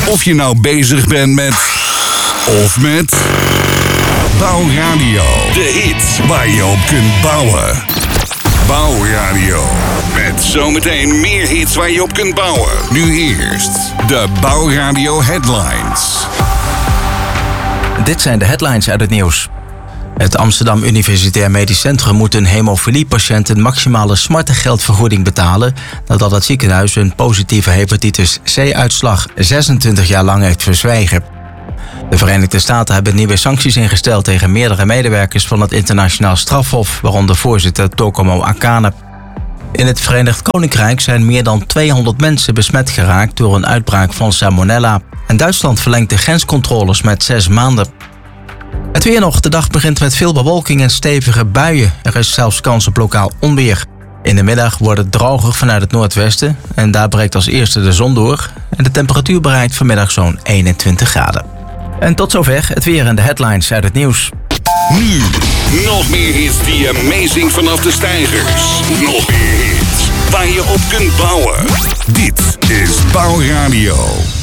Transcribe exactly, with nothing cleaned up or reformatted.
Of je nou bezig bent met... of met... Bouwradio. De hits waar je op kunt bouwen. Bouwradio. Met zometeen meer hits waar je op kunt bouwen. Nu eerst de Bouwradio headlines. Dit zijn de headlines uit het nieuws. Het Amsterdam Universitair Medisch Centrum moet een hemofiliepatiënt een maximale smartengeldvergoeding betalen nadat het ziekenhuis een positieve hepatitis C-uitslag zesentwintig jaar lang heeft verzwijgen. De Verenigde Staten hebben nieuwe sancties ingesteld tegen meerdere medewerkers van het internationaal strafhof, waaronder voorzitter Tokomo Akane. In het Verenigd Koninkrijk zijn meer dan tweehonderd mensen besmet geraakt door een uitbraak van salmonella. En Duitsland verlengt de grenscontroles met zes maanden. Het weer nog. De dag begint met veel bewolking en stevige buien. Er is zelfs kans op lokaal onweer. In de middag wordt het droger vanuit het noordwesten en daar breekt als eerste de zon door. En de temperatuur bereikt vanmiddag zo'n eenentwintig graden. En tot zover het weer en de headlines uit het nieuws. Nu, nog meer hits die je meezingt vanaf de steigers. Nog meer hits waar je op kunt bouwen. Dit is Bouwradio.